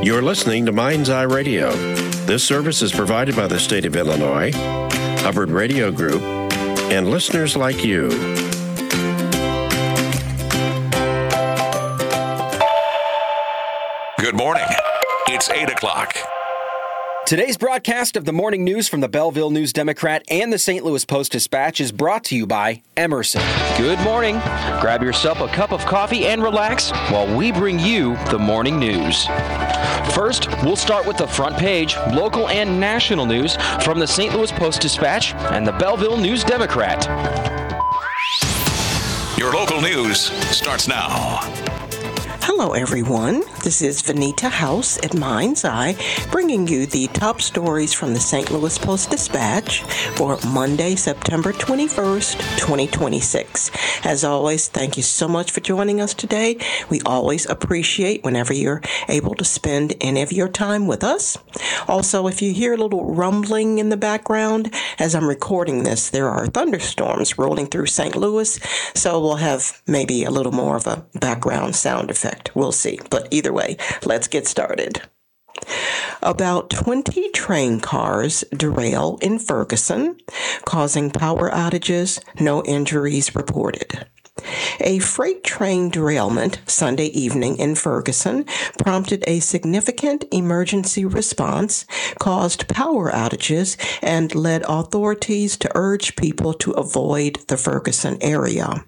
You're listening to Mind's Eye Radio. This service is provided by the state of Illinois, Hubbard Radio Group, and listeners like you. Good morning. It's 8 o'clock. Today's broadcast of the morning news from the Belleville News-Democrat and the St. Louis Post-Dispatch is brought to you by Emerson. Good morning. Grab yourself a cup of coffee and relax while we bring you the morning news. First, we'll start with the front page, local and national news from the St. Louis Post-Dispatch and the Belleville News-Democrat. Your local news starts now. Hello, everyone. This is Vanita House at Mind's Eye, bringing you the top stories from the St. Louis Post-Dispatch for Monday, September 21st, 2026. As always, thank you so much for joining us today. We always appreciate whenever you're able to spend any of your time with us. Also, if you hear a little rumbling in the background, as I'm recording this, there are thunderstorms rolling through St. Louis, so we'll have maybe a little more of a background sound effect. We'll see. But either way, let's get started. About 20 train cars derail in Ferguson, causing power outages, no injuries reported. A freight train derailment Sunday evening in Ferguson prompted a significant emergency response, caused power outages, and led authorities to urge people to avoid the Ferguson area.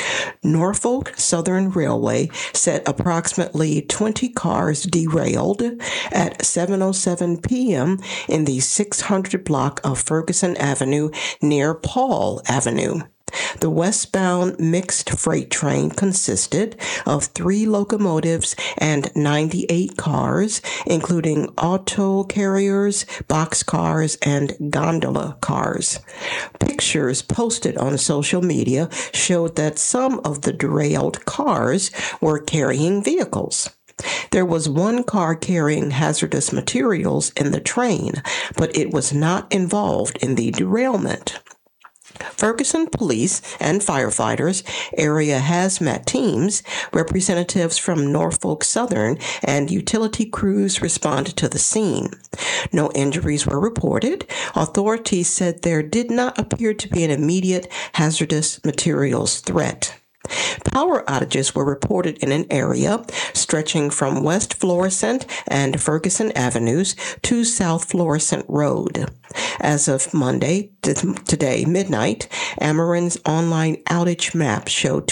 Norfolk Southern Railway said approximately 20 cars derailed at 7:07 p.m. in the 600 block of Ferguson Avenue near Paul Avenue. The westbound mixed freight train consisted of 3 locomotives and 98 cars, including auto carriers, boxcars, and gondola cars. Pictures posted on social media showed that some of the derailed cars were carrying vehicles. There was one car carrying hazardous materials in the train, but it was not involved in the derailment. Ferguson police and firefighters, area hazmat teams, representatives from Norfolk Southern, and utility crews responded to the scene. No injuries were reported. Authorities said there did not appear to be an immediate hazardous materials threat. Power outages were reported in an area stretching from West Florissant and Ferguson Avenues to South Florissant Road. As of Monday, today, midnight, Ameren's online outage map showed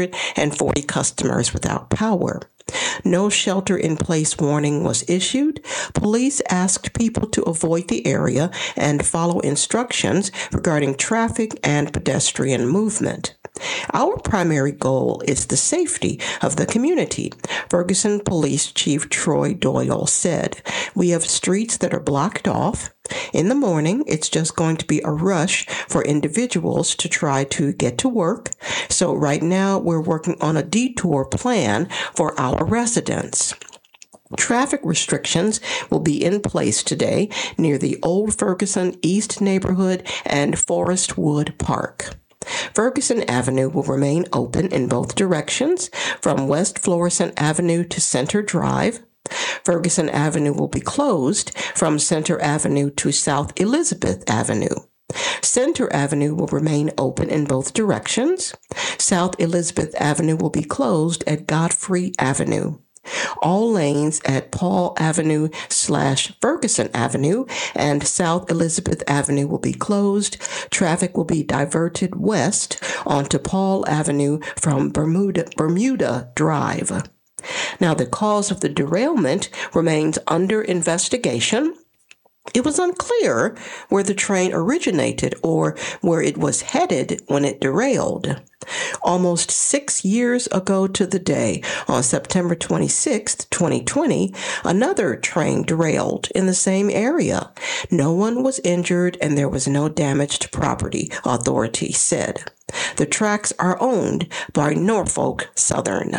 240 customers without power. No shelter-in-place warning was issued. Police asked people to avoid the area and follow instructions regarding traffic and pedestrian movement. Our primary goal is the safety of the community, Ferguson Police Chief Troy Doyle said. We have streets that are blocked off. In the morning, it's just going to be a rush for individuals to try to get to work. So right now, we're working on a detour plan for our residents. Traffic restrictions will be in place today near the Old Ferguson East neighborhood and Forest Wood Park. Ferguson Avenue will remain open in both directions, from West Florissant Avenue to Center Drive. Ferguson Avenue will be closed from Center Avenue to South Elizabeth Avenue. Center Avenue will remain open in both directions. South Elizabeth Avenue will be closed at Godfrey Avenue. All lanes at Paul Avenue/Ferguson Avenue and South Elizabeth Avenue will be closed. Traffic will be diverted west onto Paul Avenue from Bermuda Drive. Now, the cause of the derailment remains under investigation. It was unclear where the train originated or where it was headed when it derailed. Almost 6 years ago to the day, on September 26, 2020, another train derailed in the same area. No one was injured and there was no damage to property, authorities said. The tracks are owned by Norfolk Southern.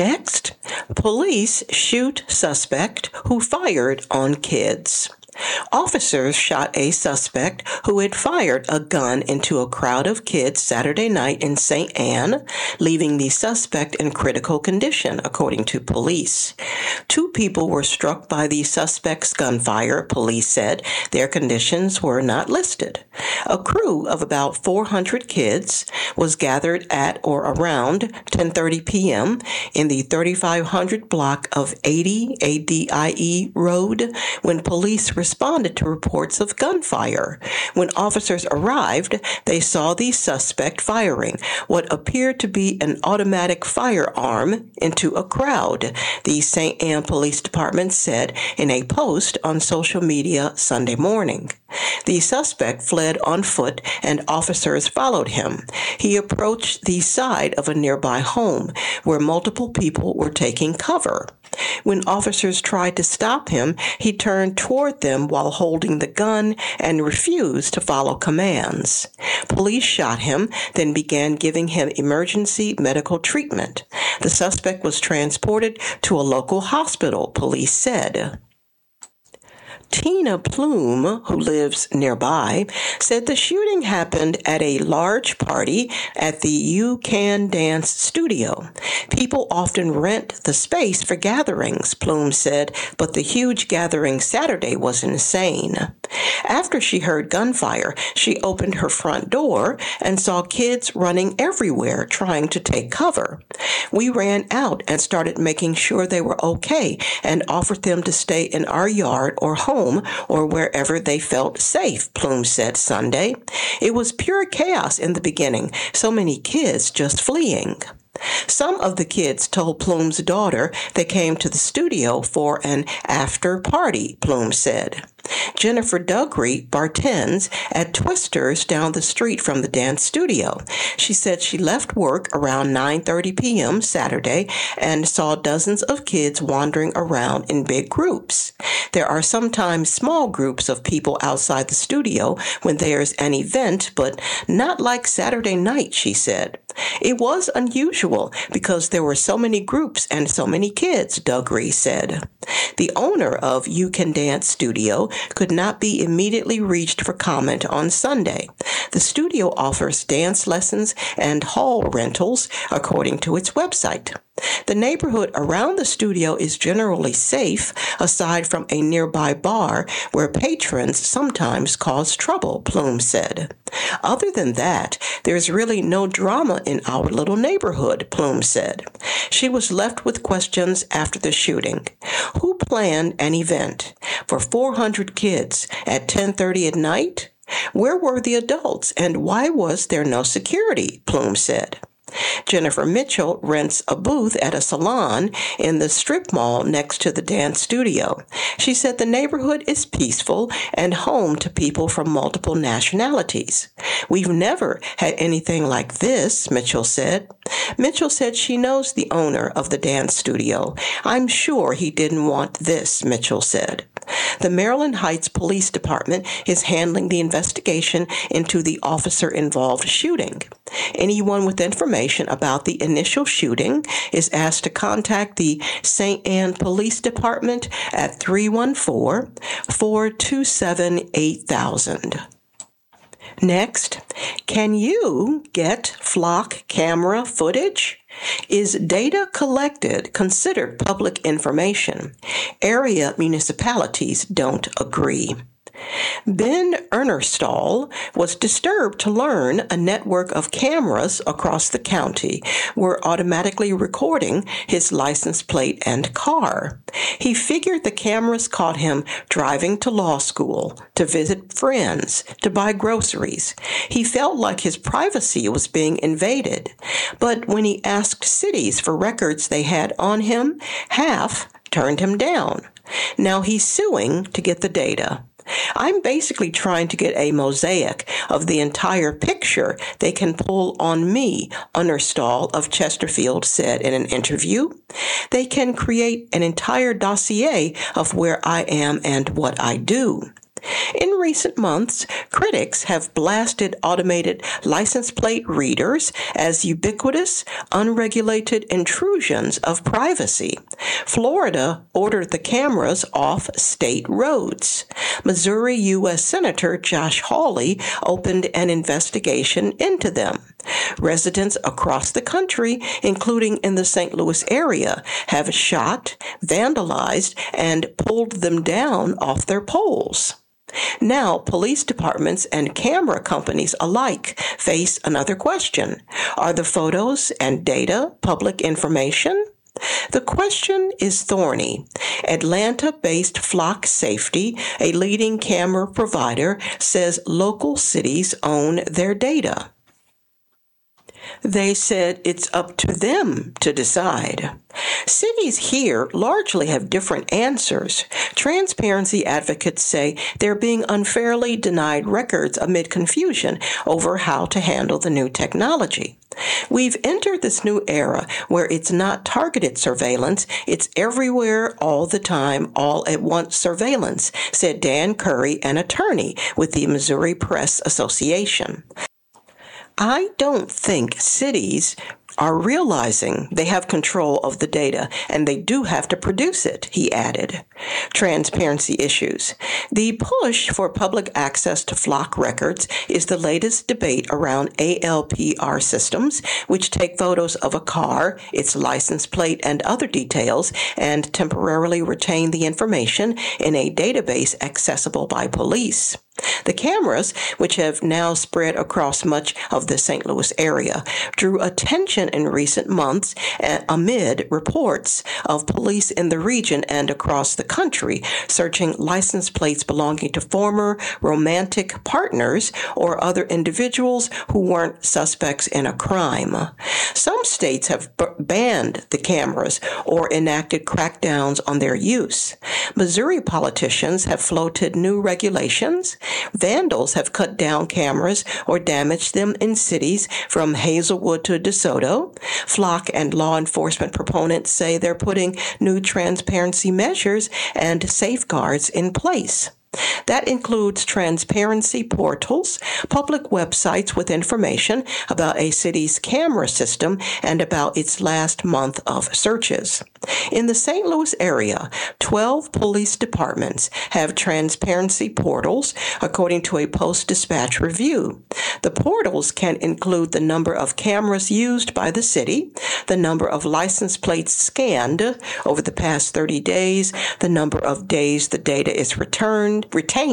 Next, police shoot suspect who fired on kids. Officers shot a suspect who had fired a gun into a crowd of kids Saturday night in St. Anne, leaving the suspect in critical condition, according to police. 2 people were struck by the suspect's gunfire, police said. Their conditions were not listed. A crew of about 400 kids was gathered at or around 10:30 p.m. in the 3500 block of 80 ADIE Road when police responded to reports of gunfire. When officers arrived, they saw the suspect firing what appeared to be an automatic firearm into a crowd, the St. Anne Police Department said in a post on social media Sunday morning. The suspect fled on foot and officers followed him. He approached the side of a nearby home where multiple people were taking cover. When officers tried to stop him, he turned toward them while holding the gun and refused to follow commands. Police shot him, then began giving him emergency medical treatment. The suspect was transported to a local hospital, police said. Tina Plume, who lives nearby, said the shooting happened at a large party at the You Can Dance studio. People often rent the space for gatherings, Plume said, but the huge gathering Saturday was insane. After she heard gunfire, she opened her front door and saw kids running everywhere trying to take cover. We ran out and started making sure they were okay and offered them to stay in our yard or home or wherever they felt safe, Plume said Sunday. It was pure chaos in the beginning, so many kids just fleeing. Some of the kids told Plume's daughter they came to the studio for an after party, Plume said. Jennifer Dugry bartends at Twister's down the street from the dance studio. She said she left work around 9:30 p.m. Saturday and saw dozens of kids wandering around in big groups. There are sometimes small groups of people outside the studio when there's an event, but not like Saturday night, she said. It was unusual because there were so many groups and so many kids, Dugry said. The owner of You Can Dance Studio could not be immediately reached for comment on Sunday. The studio offers dance lessons and hall rentals, according to its website. The neighborhood around the studio is generally safe, aside from a nearby bar where patrons sometimes cause trouble, Plume said. Other than that, there's really no drama in our little neighborhood, Plume said. She was left with questions after the shooting. Who planned an event for 400 kids at 10:30 at night? Where were the adults and why was there no security? Plume said. Jennifer Mitchell rents a booth at a salon in the strip mall next to the dance studio. She said the neighborhood is peaceful and home to people from multiple nationalities. We've never had anything like this, Mitchell said. Mitchell said she knows the owner of the dance studio. I'm sure he didn't want this, Mitchell said. The Maryland Heights Police Department is handling the investigation into the officer-involved shooting. Anyone with information about the initial shooting is asked to contact the St. Anne Police Department at 314-427-8000. Next, can you get flock camera footage? Is data collected considered public information? Area municipalities don't agree. Ben Ernerstall was disturbed to learn a network of cameras across the county were automatically recording his license plate and car. He figured the cameras caught him driving to law school, to visit friends, to buy groceries. He felt like his privacy was being invaded. But when he asked cities for records they had on him, half turned him down. Now he's suing to get the data. I'm basically trying to get a mosaic of the entire picture they can pull on me, Ernerstall of Chesterfield said in an interview. They can create an entire dossier of where I am and what I do. In recent months, critics have blasted automated license plate readers as ubiquitous, unregulated intrusions of privacy. Florida ordered the cameras off state roads. Missouri U.S. Senator Josh Hawley opened an investigation into them. Residents across the country, including in the St. Louis area, have shot, vandalized, and pulled them down off their poles. Now, police departments and camera companies alike face another question. Are the photos and data public information? The question is thorny. Atlanta-based Flock Safety, a leading camera provider, says local cities own their data. They said it's up to them to decide. Cities here largely have different answers. Transparency advocates say they're being unfairly denied records amid confusion over how to handle the new technology. We've entered this new era where it's not targeted surveillance, it's everywhere, all the time, all at once surveillance, said Dan Curry, an attorney with the Missouri Press Association. I don't think cities are realizing they have control of the data and they do have to produce it, he added. Transparency issues. The push for public access to Flock records is the latest debate around ALPR systems, which take photos of a car, its license plate, and other details, and temporarily retain the information in a database accessible by police. The cameras, which have now spread across much of the St. Louis area, drew attention in recent months amid reports of police in the region and across the country searching license plates belonging to former romantic partners or other individuals who weren't suspects in a crime. Some states have banned the cameras or enacted crackdowns on their use. Missouri politicians have floated new regulations. Vandals have cut down cameras or damaged them in cities from Hazelwood to DeSoto. Flock and law enforcement proponents say they're putting new transparency measures and safeguards in place. That includes transparency portals, public websites with information about a city's camera system and about its last month of searches. In the St. Louis area, 12 police departments have transparency portals, according to a Post-Dispatch review. The portals can include the number of cameras used by the city, the number of license plates scanned over the past 30 days, the number of days the data is retained,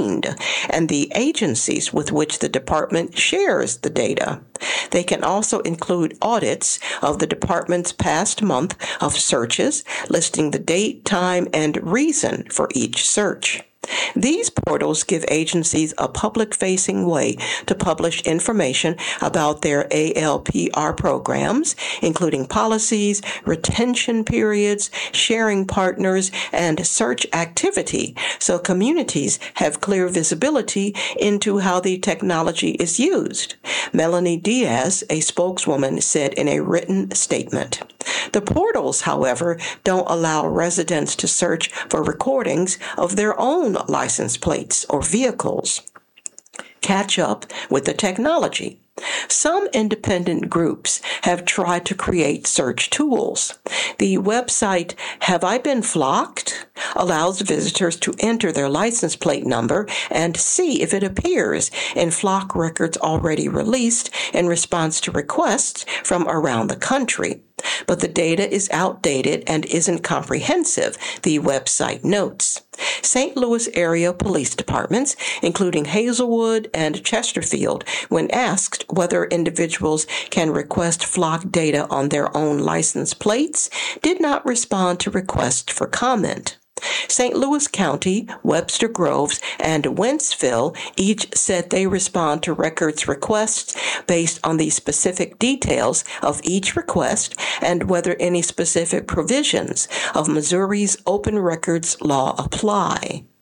and the agencies with which the department shares the data. They can also include audits of the department's past month of searches, listing the date, time, and reason for each search. These portals give agencies a public-facing way to publish information about their ALPR programs, including policies, retention periods, sharing partners, and search activity, so communities have clear visibility into how the technology is used. Melanie Diaz, a spokeswoman, said in a written statement. The portals, however, don't allow residents to search for recordings of their own license plates or vehicles. Catch up with the technology. Some independent groups have tried to create search tools. The website Have I Been Flocked allows visitors to enter their license plate number and see if it appears in Flock records already released in response to requests from around the country. But the data is outdated and isn't comprehensive, the website notes. St. Louis area police departments, including Hazelwood and Chesterfield, when asked whether individuals can request Flock data on their own license plates, did not respond to requests for comment. St. Louis County, Webster Groves, and Wentzville each said they respond to records requests based on the specific details of each request and whether any specific provisions of Missouri's open records law apply.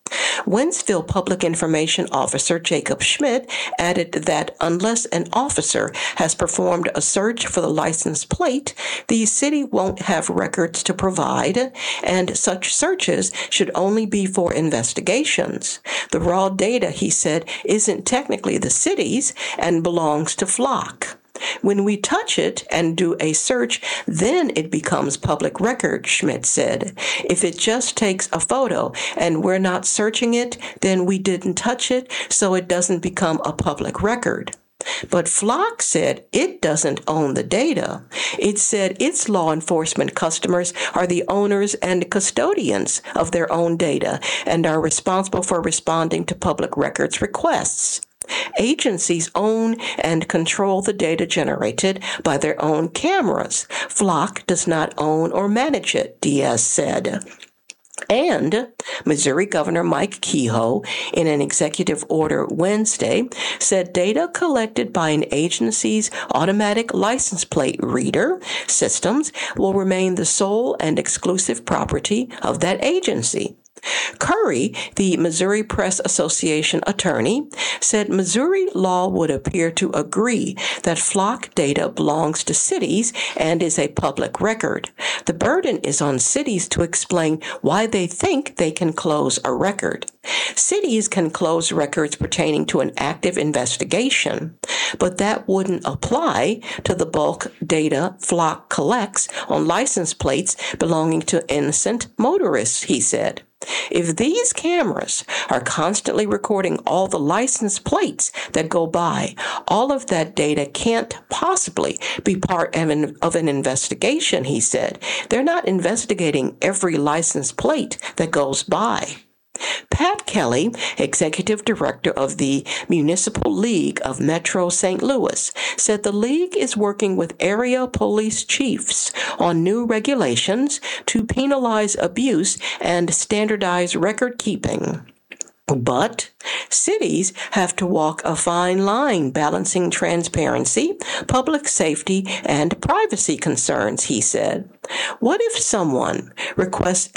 Wentzville Public Information Officer Jacob Schmidt added that unless an officer has performed a search for the license plate, the city won't have records to provide, and such searches should only be for investigations. The raw data, he said, isn't technically the city's and belongs to Flock. When we touch it and do a search, then it becomes public record, Schmidt said. If it just takes a photo and we're not searching it, then we didn't touch it, so it doesn't become a public record. But Flock said it doesn't own the data. It said its law enforcement customers are the owners and custodians of their own data and are responsible for responding to public records requests. Agencies own and control the data generated by their own cameras. Flock does not own or manage it, Diaz said. And Missouri Governor Mike Kehoe, in an executive order Wednesday, said data collected by an agency's automatic license plate reader systems will remain the sole and exclusive property of that agency. Curry, the Missouri Press Association attorney, said Missouri law would appear to agree that Flock data belongs to cities and is a public record. The burden is on cities to explain why they think they can close a record. Cities can close records pertaining to an active investigation, but that wouldn't apply to the bulk data Flock collects on license plates belonging to innocent motorists, he said. If these cameras are constantly recording all the license plates that go by, all of that data can't possibly be part of an investigation, he said. They're not investigating every license plate that goes by. Pat Kelly, executive director of the Municipal League of Metro St. Louis, said the league is working with area police chiefs on new regulations to penalize abuse and standardize record keeping. But cities have to walk a fine line balancing transparency, public safety, and privacy concerns, he said. What if someone requests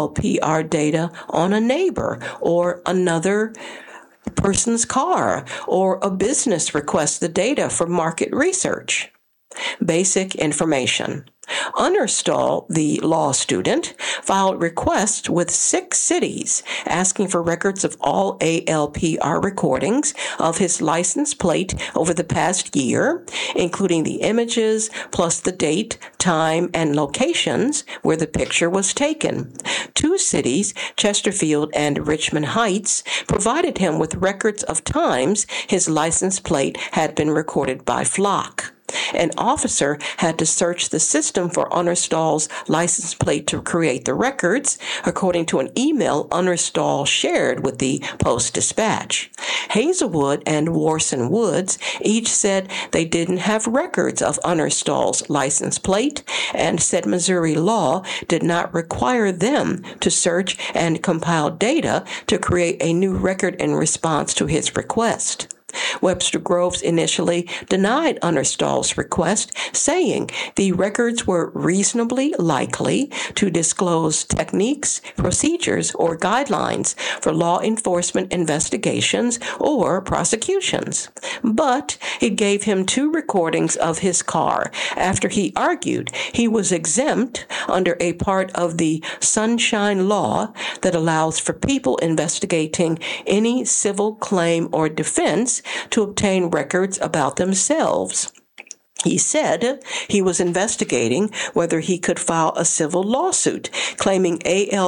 ALPR data on a neighbor or another person's car, or a business requests the data for market research? Basic information. Unnerstall, the law student, filed requests with 6 cities asking for records of all ALPR recordings of his license plate over the past year, including the images plus the date, time, and locations where the picture was taken. 2 cities, Chesterfield and Richmond Heights, provided him with records of times his license plate had been recorded by Flock. An officer had to search the system for Unnerstall's license plate to create the records, according to an email Unnerstall shared with the Post-Dispatch. Hazelwood and Warson Woods each said they didn't have records of Unnerstall's license plate and said Missouri law did not require them to search and compile data to create a new record in response to his request. Webster Groves initially denied Unnerstall's request, saying the records were reasonably likely to disclose techniques, procedures, or guidelines for law enforcement investigations or prosecutions. But it gave him 2 recordings of his car after he argued he was exempt under a part of the Sunshine Law that allows for people investigating any civil claim or defense to obtain records about themselves. He said he was investigating whether he could file a civil lawsuit claiming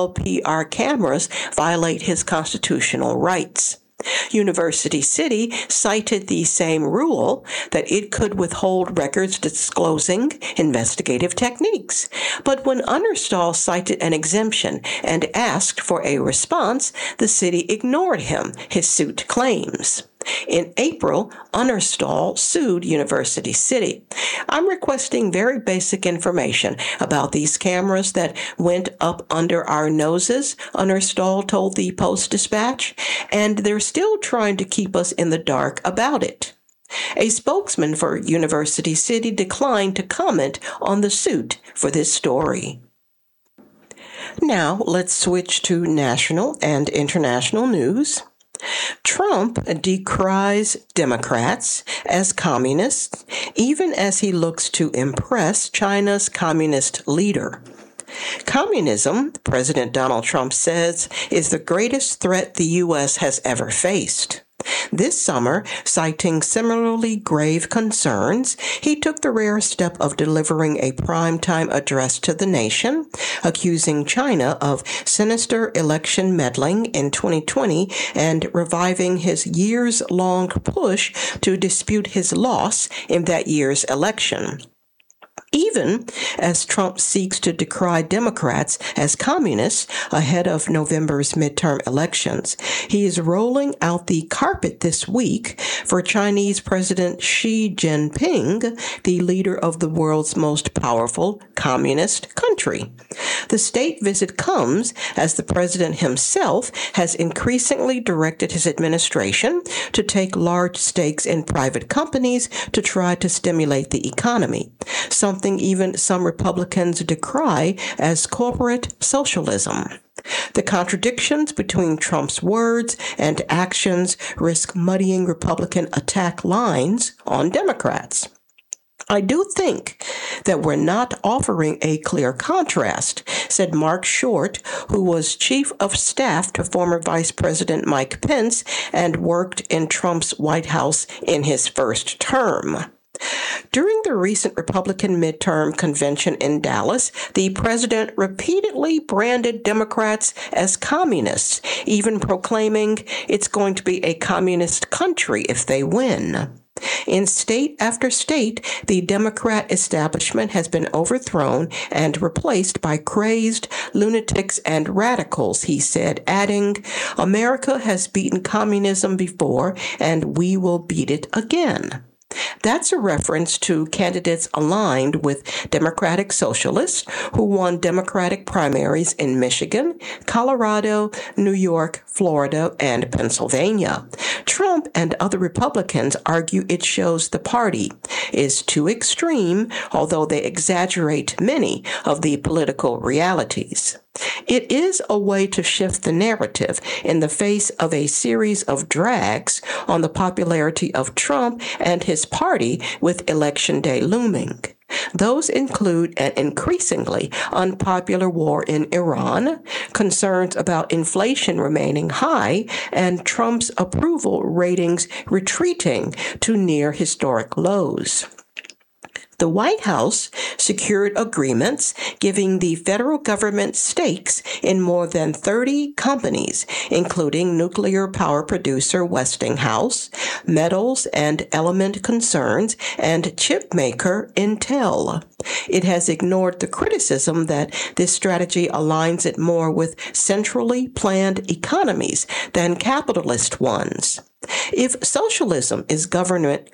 ALPR cameras violate his constitutional rights. University City cited the same rule that it could withhold records disclosing investigative techniques. But when Unnerstall cited an exemption and asked for a response, the city ignored him, his suit claims. In April, Unnerstall sued University City. I'm requesting very basic information about these cameras that went up under our noses, Unnerstall told the Post-Dispatch, and they're still trying to keep us in the dark about it. A spokesman for University City declined to comment on the suit for this story. Now, let's switch to national and international news. Trump decries Democrats as communists, even as he looks to impress China's communist leader. Communism, President Donald Trump says, is the greatest threat the U.S. has ever faced. This summer, citing similarly grave concerns, he took the rare step of delivering a primetime address to the nation, accusing China of sinister election meddling in 2020 and reviving his years-long push to dispute his loss in that year's election. Even as Trump seeks to decry Democrats as communists ahead of November's midterm elections, he is rolling out the carpet this week for Chinese President Xi Jinping, the leader of the world's most powerful communist country. The state visit comes as the president himself has increasingly directed his administration to take large stakes in private companies to try to stimulate the economy, something even some Republicans decry as corporate socialism. The contradictions between Trump's words and actions risk muddying Republican attack lines on Democrats. I do think that we're not offering a clear contrast, said Mark Short, who was chief of staff to former Vice President Mike Pence and worked in Trump's White House in his first term. During the recent Republican midterm convention in Dallas, the president repeatedly branded Democrats as communists, even proclaiming it's going to be a communist country if they win. In state after state, the Democrat establishment has been overthrown and replaced by crazed lunatics and radicals, he said, adding, "America has beaten communism before, and we will beat it again." That's a reference to candidates aligned with Democratic Socialists who won Democratic primaries in Michigan, Colorado, New York, Florida, and Pennsylvania. Trump and other Republicans argue it shows the party is too extreme, although they exaggerate many of the political realities. It is a way to shift the narrative in the face of a series of drags on the popularity of Trump and his party with Election Day looming. Those include an increasingly unpopular war in Iran, concerns about inflation remaining high, and Trump's approval ratings retreating to near historic lows. The White House secured agreements giving the federal government stakes in more than 30 companies, including nuclear power producer Westinghouse, metals and element concerns, and chip maker Intel. It has ignored the criticism that this strategy aligns it more with centrally planned economies than capitalist ones. If socialism is government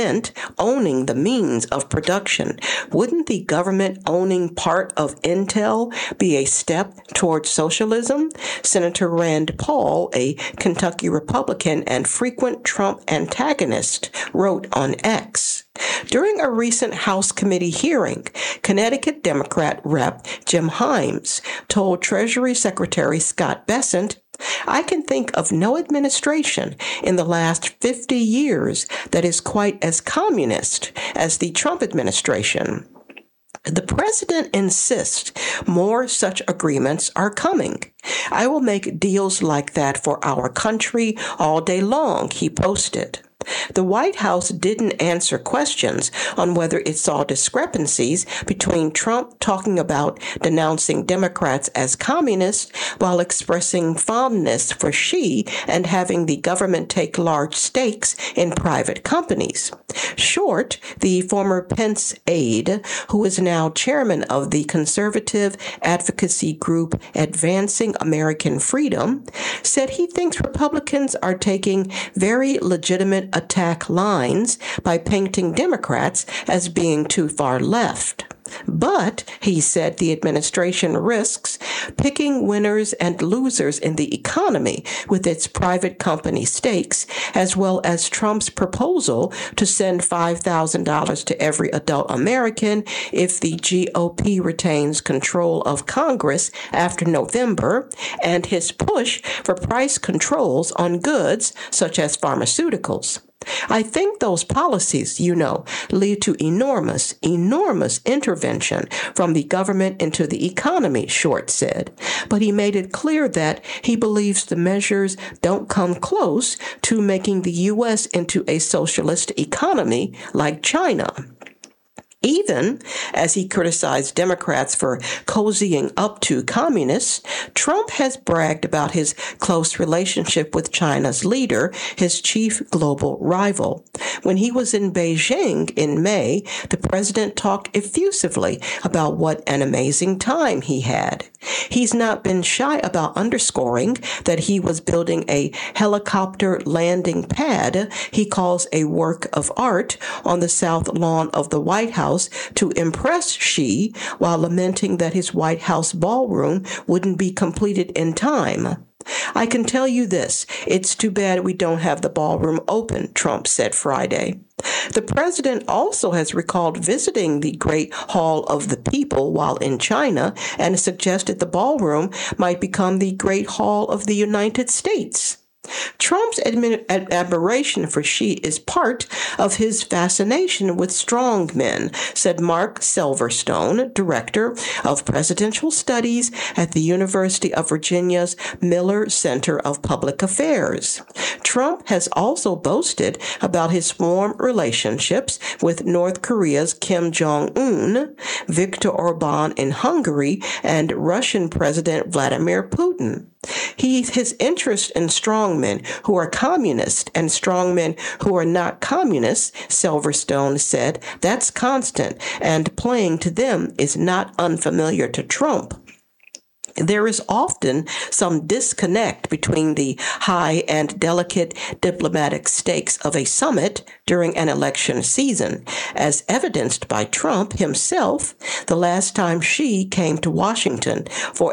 owning the means of production, wouldn't the government owning part of Intel be a step toward socialism? Senator Rand Paul, a Kentucky Republican and frequent Trump antagonist, wrote on X. During a recent House committee hearing, Connecticut Democrat Rep. Jim Himes told Treasury Secretary Scott Bessent, "I can think of no administration in the last 50 years that is quite as communist as the Trump administration." The president insists more such agreements are coming. "I will make deals like that for our country all day long," he posted. The White House didn't answer questions on whether it saw discrepancies between Trump talking about denouncing Democrats as communists while expressing fondness for Xi and having the government take large stakes in private companies. Short, the former Pence aide, who is now chairman of the conservative advocacy group Advancing American Freedom, said he thinks Republicans are taking very legitimate attack lines by painting Democrats as being too far left. But, he said, the administration risks picking winners and losers in the economy with its private company stakes, as well as Trump's proposal to send $5,000 to every adult American if the GOP retains control of Congress after November, and his push for price controls on goods such as pharmaceuticals. I think those policies, lead to enormous intervention from the government into the economy, Short said. But he made it clear that he believes the measures don't come close to making the U.S. into a socialist economy like China. Even as he criticized Democrats for cozying up to communists, Trump has bragged about his close relationship with China's leader, his chief global rival. When he was in Beijing in May, the president talked effusively about what an amazing time he had. He's not been shy about underscoring that he was building a helicopter landing pad he calls a work of art on the south lawn of the White House to impress Xi, while lamenting that his White House ballroom wouldn't be completed in time. I can tell you this, it's too bad we don't have the ballroom open, Trump said Friday. The president also has recalled visiting the Great Hall of the People while in China and suggested the ballroom might become the Great Hall of the United States. Trump's admiration for Xi is part of his fascination with strong men, said Mark Silverstone, director of presidential studies at the University of Virginia's Miller Center of Public Affairs. Trump has also boasted about his warm relationships with North Korea's Kim Jong-un, Viktor Orban in Hungary, and Russian President Vladimir Putin. His interest in strongmen who are communists and strongmen who are not communists, Silverstone said, that's constant, and playing to them is not unfamiliar to Trump. There is often some disconnect between the high and delicate diplomatic stakes of a summit during an election season, as evidenced by Trump himself the last time Xi came to Washington for